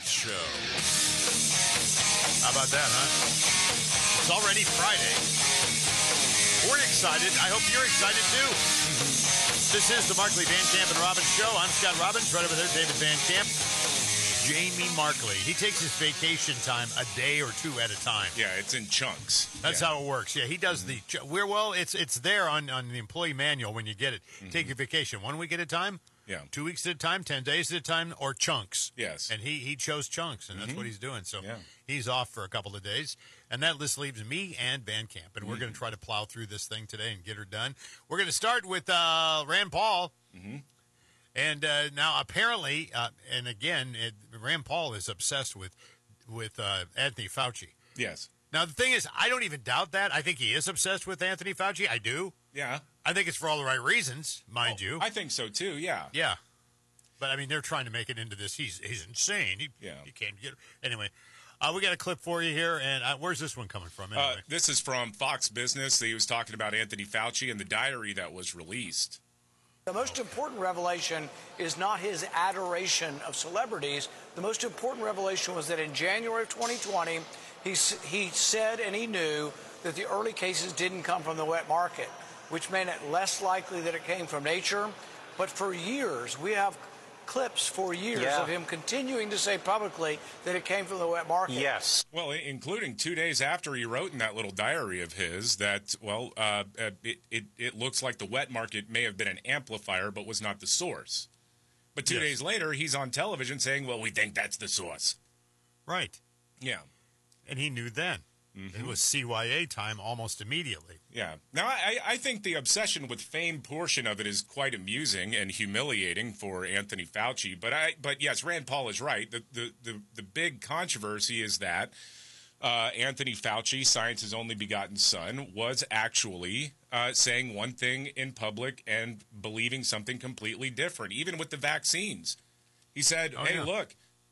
Show. How about that, huh? It's already Friday. We're excited. I hope you're excited, too. This is the Markley, Van Camp, and Robbins Show. I'm Scott Robbins. Right over there, David Van Camp. Jamie Markley. He takes his vacation time a day or two at a time. Yeah, it's in chunks. That's how it works. Yeah, he does it's there on the employee manual when you get it. Take your vacation 1 week at a time. Yeah. 2 weeks at a time, 10 days at a time, or chunks. Yes. And he chose chunks, and that's what he's doing. So he's off for a couple of days. And that list leaves me and Van Camp. And we're going to try to plow through this thing today and get her done. We're going to start with Rand Paul. And now apparently, and again, Rand Paul is obsessed with Anthony Fauci. Yes. Now, the thing is, I don't even doubt that. I think he is obsessed with Anthony Fauci. I do. Yeah. I think it's for all the right reasons, mind you. I think so, too, yeah. Yeah. But, I mean, they're trying to make it into this. He's insane. He can't get it. Anyway, we got a clip for you here, and where's this one coming from anyway? This is from Fox Business. He was talking about Anthony Fauci and the diary that was released. The most important revelation is not his adoration of celebrities. The most important revelation was that in January of 2020, he said and he knew that the early cases didn't come from the wet market, which made it less likely that it came from nature. But for years, we have clips for years of him continuing to say publicly that it came from the wet market. Yes. Well, including 2 days after he wrote in that little diary of his that, it looks like the wet market may have been an amplifier but was not the source. But 2 days later, he's on television saying, well, we think that's the source. Right. Yeah. And he knew then. It was CYA time almost immediately. Yeah. Now, I think the obsession with fame portion of it is quite amusing and humiliating for Anthony Fauci. But yes, Rand Paul is right. The big controversy is that Anthony Fauci, Science's only begotten son, was actually saying one thing in public and believing something completely different, even with the vaccines. He said, look,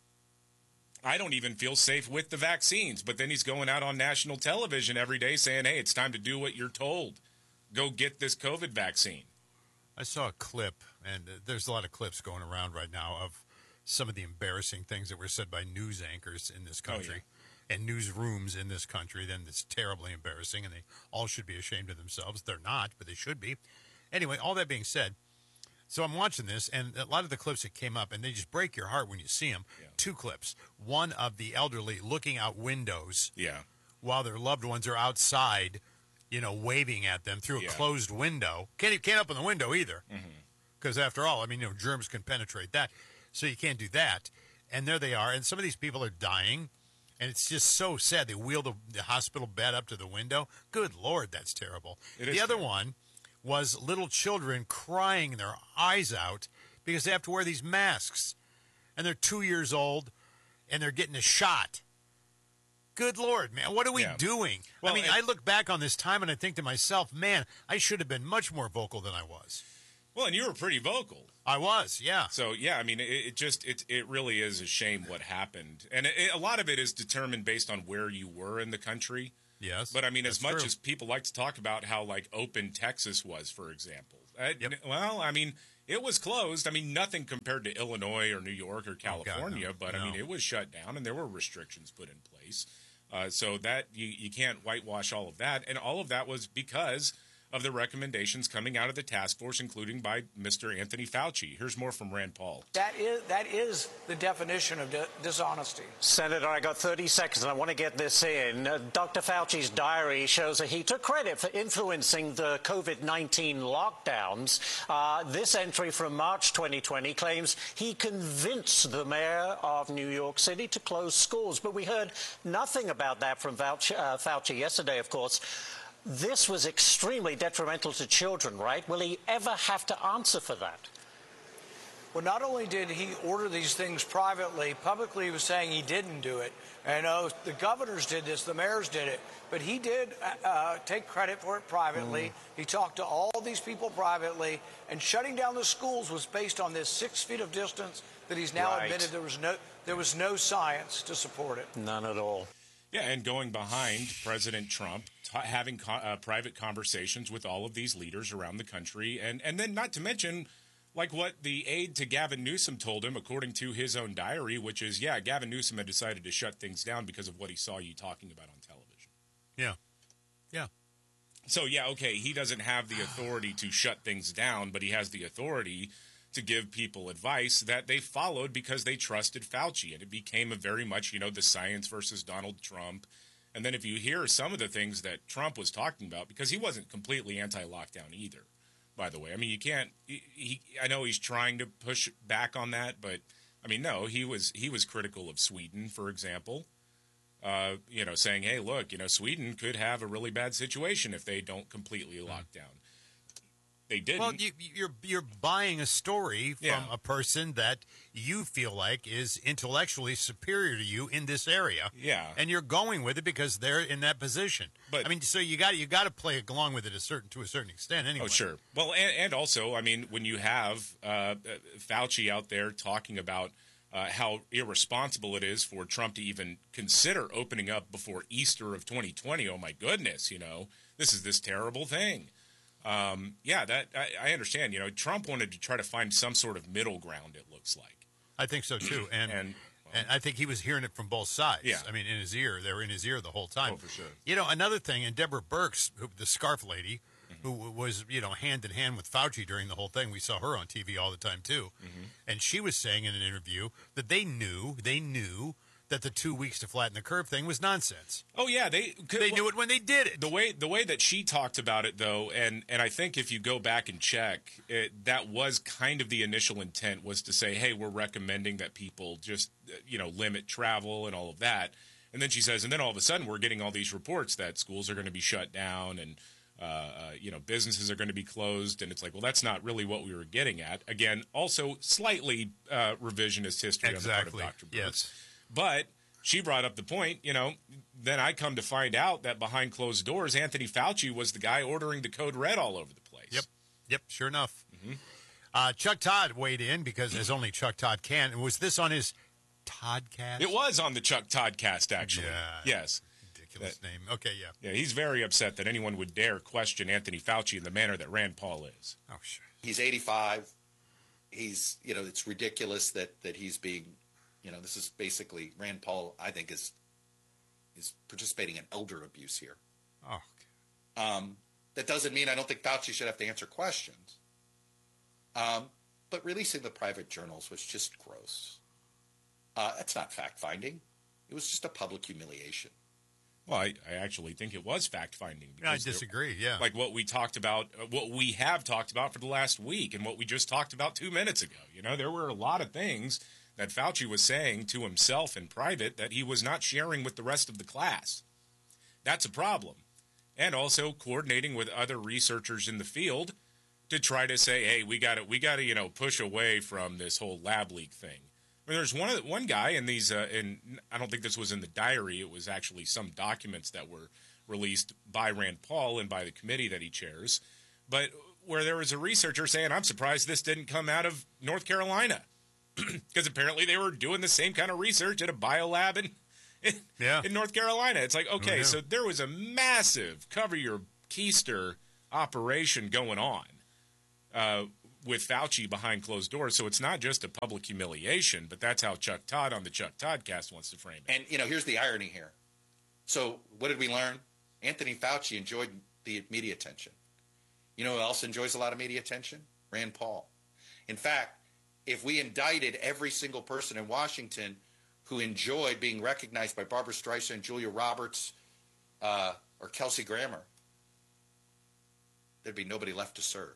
I don't even feel safe with the vaccines. But then he's going out on national television every day saying, hey, it's time to do what you're told. Go get this COVID vaccine. I saw a clip, and there's a lot of clips going around right now of some of the embarrassing things that were said by news anchors in this country and newsrooms in this country. Then it's terribly embarrassing, and they all should be ashamed of themselves. They're not, but they should be. Anyway, all that being said, so I'm watching this, and a lot of the clips that came up, and they just break your heart when you see them. Yeah. 2 clips. One of the elderly looking out windows while their loved ones are outside, waving at them through a closed window. Can't open the window either, because after all, germs can penetrate that, so you can't do that. And there they are, and some of these people are dying, and it's just so sad. They wheel the hospital bed up to the window. Good Lord, that's terrible. The other one was little children crying their eyes out because they have to wear these masks. And they're 2 years old, and they're getting a shot. Good Lord, man, what are we doing? Well, I look back on this time, and I think to myself, man, I should have been much more vocal than I was. Well, and you were pretty vocal. I was, yeah. So, yeah, it really is a shame what happened. And a lot of it is determined based on where you were in the country. Yes. But, as much as people like to talk about how, open Texas was, for example. It was closed. Nothing compared to Illinois or New York or California. It was shut down, and there were restrictions put in place. So that you can't whitewash all of that. And all of that was because of the recommendations coming out of the task force, including by Mr. Anthony Fauci. Here's more from Rand Paul. That is the definition of dishonesty. Senator, I got 30 seconds, and I want to get this in. Dr. Fauci's diary shows that he took credit for influencing the COVID-19 lockdowns. This entry from March 2020 claims he convinced the mayor of New York City to close schools. But we heard nothing about that from Fauci yesterday, of course. This was extremely detrimental to children, right? Will he ever have to answer for that? Well, not only did he order these things privately, publicly he was saying he didn't do it. And the governors did this, the mayors did it. But he did take credit for it privately. He talked to all these people privately. And shutting down the schools was based on this 6 feet of distance that he's now admitted there was no science to support it. None at all. Yeah, and going behind President Trump, having private conversations with all of these leaders around the country, and then not to mention Like what the aide to Gavin Newsom told him, according to his own diary, which is, yeah, Gavin Newsom had decided to shut things down because of what he saw you talking about on television. Yeah. Yeah. So, yeah, okay, he doesn't have the authority to shut things down, but he has the authority to give people advice that they followed because they trusted Fauci. And it became a very much, the science versus Donald Trump. And then if you hear some of the things that Trump was talking about, because he wasn't completely anti-lockdown either, by the way. I mean, you can't I know he's trying to push back on that, but, I mean, no, he was critical of Sweden, for example. Saying, hey, look, Sweden could have a really bad situation if they don't completely lock down. They didn't. Well, you're buying a story from a person that you feel like is intellectually superior to you in this area. Yeah, and you're going with it because they're in that position. But I mean, so you got to play along with it to a certain extent. Anyway. Oh, sure. Well, and also, I mean, when you have Fauci out there talking about how irresponsible it is for Trump to even consider opening up before Easter of 2020. Oh my goodness, this is this terrible thing. That I understand. Trump wanted to try to find some sort of middle ground. It looks like. I think so too, and I think he was hearing it from both sides. Yeah. I mean, in his ear, they were in his ear the whole time. Oh, for sure. Another thing, and Deborah Birx, the scarf lady, who was hand in hand with Fauci during the whole thing, we saw her on TV all the time too, and she was saying in an interview that they knew that the 2 weeks to flatten the curve thing was nonsense. Oh yeah, they knew it when they did it. The way that she talked about it though, and I think if you go back and check, that was kind of the initial intent, was to say, hey, we're recommending that people just limit travel and all of that. And then she says, and then all of a sudden we're getting all these reports that schools are going to be shut down and businesses are going to be closed, and it's like, well, that's not really what we were getting at. Again, also slightly revisionist history on the part of Dr. Birx. Yes. But she brought up the point, then I come to find out that behind closed doors, Anthony Fauci was the guy ordering the code red all over the place. Yep, sure enough. Chuck Todd weighed in because as only Chuck Todd can. And was this on his Toddcast? It was on the Chuck Toddcast, actually. Yeah. Yes. Ridiculous name. Okay, yeah. Yeah, he's very upset that anyone would dare question Anthony Fauci in the manner that Rand Paul is. Oh, sure. He's 85. He's, it's ridiculous that he's being, this is basically, Rand Paul, I think, is participating in elder abuse here. Oh. That doesn't mean I don't think Fauci should have to answer questions. But releasing the private journals was just gross. That's not fact-finding. It was just a public humiliation. Well, I actually think it was fact-finding. I disagree, yeah. Like what we talked about, what we have talked about for the last week and what we just talked about 2 minutes ago. There were a lot of things that Fauci was saying to himself in private that he was not sharing with the rest of the class. That's a problem. And also coordinating with other researchers in the field to try to say, hey, we got to push away from this whole lab leak thing. I mean, there's one guy in these, and I don't think this was in the diary. It was actually some documents that were released by Rand Paul and by the committee that he chairs, but where there was a researcher saying, I'm surprised this didn't come out of North Carolina, because apparently they were doing the same kind of research at a biolab in North Carolina. It's like, okay, so there was a massive cover your keister operation going on with Fauci behind closed doors. So it's not just a public humiliation, but that's how Chuck Todd on the Chuck Toddcast wants to frame it. And, here's the irony here. So what did we learn? Anthony Fauci enjoyed the media attention. You know who else enjoys a lot of media attention? Rand Paul. In fact, if we indicted every single person in Washington who enjoyed being recognized by Barbara Streisand, Julia Roberts, or Kelsey Grammer, there'd be nobody left to serve.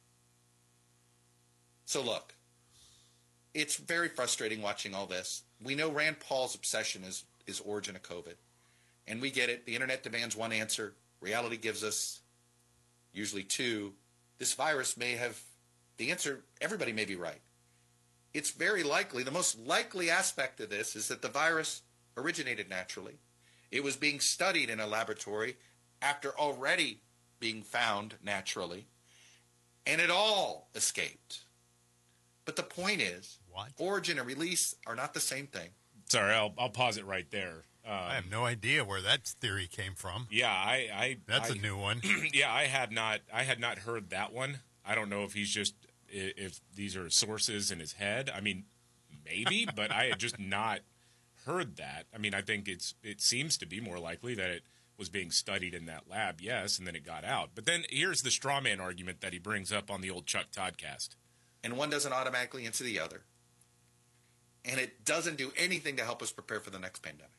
So look, it's very frustrating watching all this. We know Rand Paul's obsession is origin of COVID. And we get it. The internet demands one answer. Reality gives us usually two. This virus may have the answer. Everybody may be right. It's very likely, the most likely aspect of this is that the virus originated naturally. It was being studied in a laboratory after already being found naturally. And it all escaped. But the point is, origin and release are not the same thing. Sorry, I'll pause it right there. I have no idea where that theory came from. Yeah, that's a new one. Yeah, I had not heard that one. I don't know if he's just if these are sources in his head. I mean, maybe, but I had just not heard that. I mean, I think it seems to be more likely that it was being studied in that lab, yes, and then it got out. But then here's the straw man argument that he brings up on the old Chuck Toddcast. And one doesn't automatically answer the other. And it doesn't do anything to help us prepare for the next pandemic.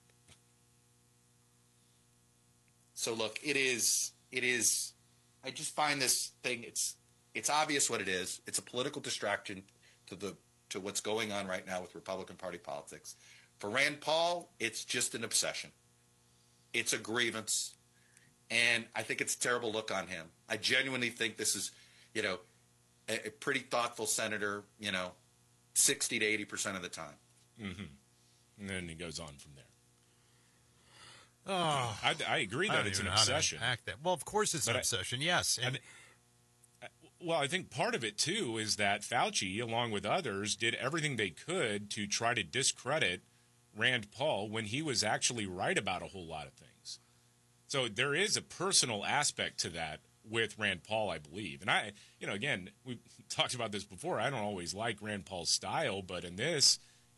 So look, it is, I just find this thing, it's obvious what it is. It's a political distraction to what's going on right now with Republican Party politics. For Rand Paul, it's just an obsession. It's a grievance. And I think it's a terrible look on him. I genuinely think this is, a pretty thoughtful senator, 60 to 80% of the time. Mm-hmm. And then he goes on from there. Oh, I agree that it's an obsession. Well, of course it's an obsession, yes. Well, I think part of it, too, is that Fauci, along with others, did everything they could to try to discredit Rand Paul when he was actually right about a whole lot of things. So there is a personal aspect to that with Rand Paul, I believe. And again, we've talked about this before. I don't always like Rand Paul's style, but in this,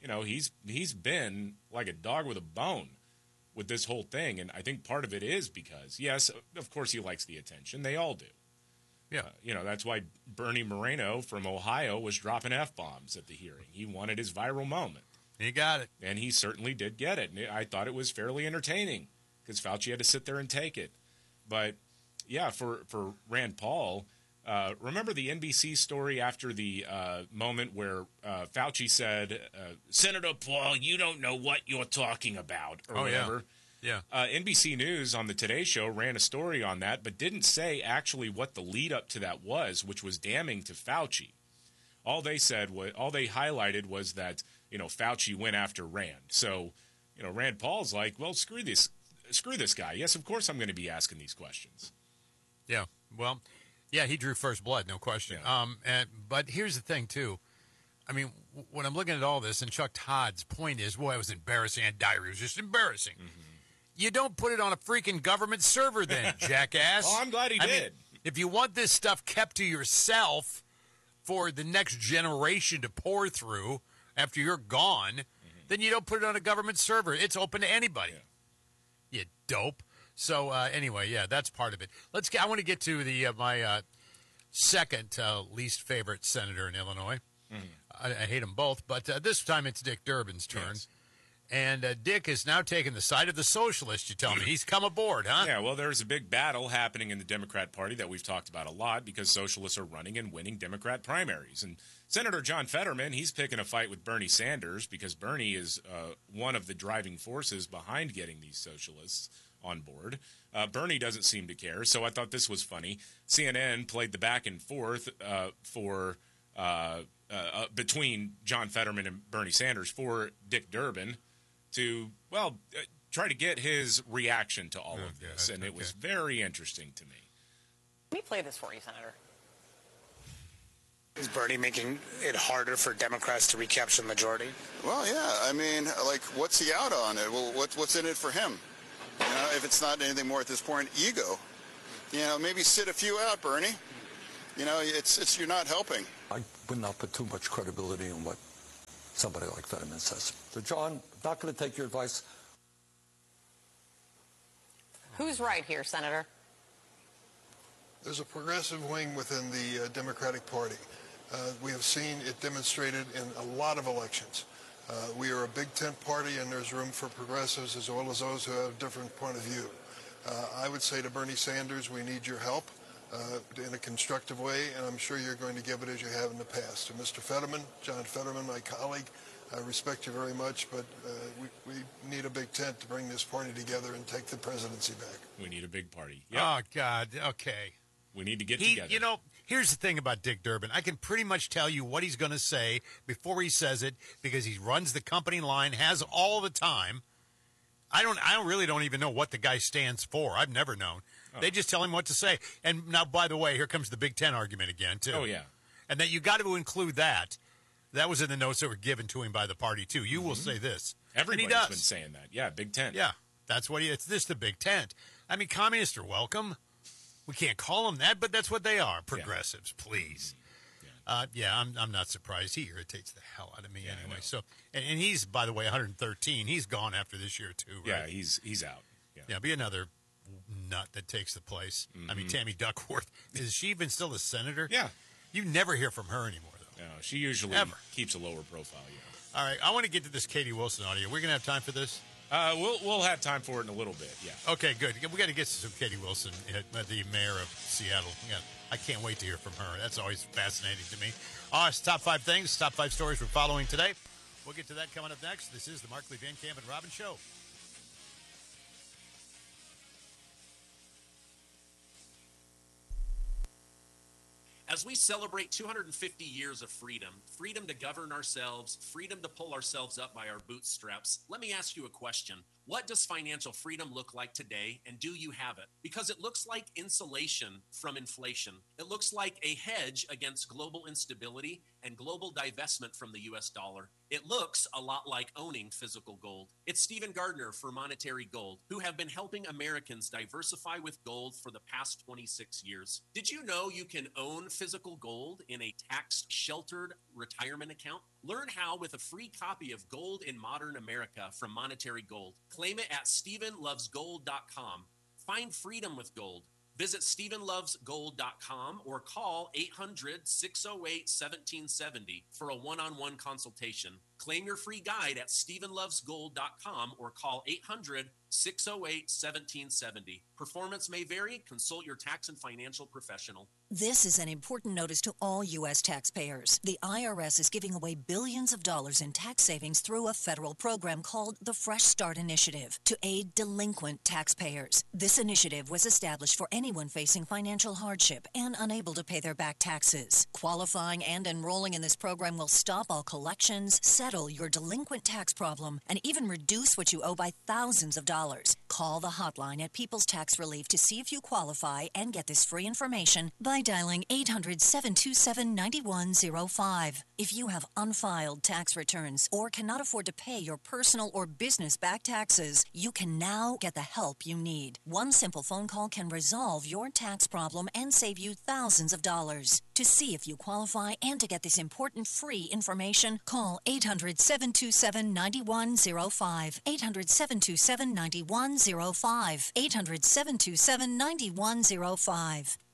he's been like a dog with a bone with this whole thing. And I think part of it is because, yes, of course he likes the attention. They all do. Yeah. That's why Bernie Moreno from Ohio was dropping F-bombs at the hearing. He wanted his viral moment. He got it. And he certainly did get it. And I thought it was fairly entertaining because Fauci had to sit there and take it. But, yeah, for Rand Paul, remember the NBC story after the moment where Fauci said, Senator Paul, you don't know what you're talking about, or whatever. Yeah. NBC News on the Today Show ran a story on that, but didn't say actually what the lead up to that was, which was damning to Fauci. All they highlighted was that, Fauci went after Rand. So, Rand Paul's like, well, screw this guy. Yes, of course I'm going to be asking these questions. Yeah. Well, yeah, he drew first blood, no question. Yeah. But here's the thing, too. I mean, when I'm looking at all this, and Chuck Todd's point is, boy, it was embarrassing. That diary was just embarrassing. Mm-hmm. You don't put it on a freaking government server then, jackass. Oh, I'm glad he did. Mean, if you want this stuff kept to yourself for the next generation to pour through after you're gone, then you don't put it on a government server. It's open to anybody. Yeah. You dope. So anyway, yeah, that's part of it. I want to get to my second least favorite senator in Illinois. Mm-hmm. I hate them both, but this time it's Dick Durbin's turn. Yes. And Dick is now taking the side of the socialists, you tell me. He's come aboard, huh? Yeah, well, there's a big battle happening in the Democrat Party that we've talked about a lot because socialists are running and winning Democrat primaries. And Senator John Fetterman, he's picking a fight with Bernie Sanders because Bernie is one of the driving forces behind getting these socialists on board. Bernie doesn't seem to care, so I thought this was funny. CNN played the back and forth between John Fetterman and Bernie Sanders for Dick Durbin to, try to get his reaction to all of this. And it was very interesting to me. Let me play this for you, Senator. Is Bernie making it harder for Democrats to recapture the majority? Well, yeah. I mean, what's he out on it? Well, what's in it for him? If it's not anything more at this point, ego. Maybe sit a few out, Bernie. It's you're not helping. I would not put too much credibility in what somebody like Fetterman says. So, John, not going to take your advice. Who's right here, Senator? There's a progressive wing within the Democratic Party. We have seen it demonstrated in a lot of elections. We are a big tent party, and there's room for progressives as well as those who have a different point of view. I would say to Bernie Sanders, we need your help in a constructive way, and I'm sure you're going to give it as you have in the past. To Mr. Fetterman, John Fetterman, my colleague, I respect you very much, but we need a big tent to bring this party together and take the presidency back. We need a big party. Yep. Oh, God. Okay. We need to get together. Here's the thing about Dick Durbin. I can pretty much tell you what he's going to say before he says it because he runs the company line, has all the time. I really don't even know what the guy stands for. I've never known. Oh. They just tell him what to say. And now, by the way, here comes the Big Ten argument again, too. Oh, yeah. And that you got to include that. That was in the notes that were given to him by the party, too. You will say this. Everybody's been saying that. Yeah, Big Tent. Yeah, that's what it's the Big Tent. I mean, communists are welcome. We can't call them that, but that's what they are. Progressives, please. Yeah, I'm not surprised. He irritates the hell out of me anyway. So, and he's, by the way, 113. He's gone after this year too, right? Yeah, he's out. Yeah, be another nut that takes the place. I mean, Tammy Duckworth, is she even still a senator? Yeah. You never hear from her anymore, though. No, she usually keeps a lower profile. Yeah. All right, I want to get to this Katie Wilson audio. We're gonna have time for this. We'll have time for it in a little bit. Yeah. Okay, good. We got to get to some Katie Wilson, the mayor of Seattle. Yeah, I can't wait to hear from her. That's always fascinating to me. It's top 5 things, top 5 stories we're following today. We'll get to that coming up next. This is the Markley, Van Camp, and Robin Show. As we celebrate 250 years of freedom, freedom to govern ourselves, freedom to pull ourselves up by our bootstraps, let me ask you a question. What does financial freedom look like today, and do you have it? Because it looks like insulation from inflation. It looks like a hedge against global instability and global divestment from the U.S. dollar. It looks a lot like owning physical gold. It's Stephen Gardner for Monetary Gold, who have been helping Americans diversify with gold for the past 26 years. Did you know you can own physical gold in a tax-sheltered retirement account? Learn how with a free copy of Gold in Modern America from Monetary Gold. Claim it at StephenLovesGold.com. Find freedom with gold. Visit StephenLovesGold.com or call 800-608-1770 for a one-on-one consultation. Claim your free guide at StephenLovesGold.com or call 800-608-1770. Performance may vary. Consult your tax and financial professional. This is an important notice to all U.S. taxpayers. The IRS is giving away billions of dollars in tax savings through a federal program called the Fresh Start Initiative to aid delinquent taxpayers. This initiative was established for anyone facing financial hardship and unable to pay their back taxes. Qualifying and enrolling in this program will stop all collections, settle your delinquent tax problem, and even reduce what you owe by thousands of dollars. Call the hotline at People's Tax Relief to see if you qualify and get this free information by dialing 800-727-9105. If you have unfiled tax returns or cannot afford to pay your personal or business back taxes, you can now get the help you need. One simple phone call can resolve your tax problem and save you thousands of dollars. To see if you qualify and to get this important free information, call 800-727-9105. 800-727-9105. 800-727-9105.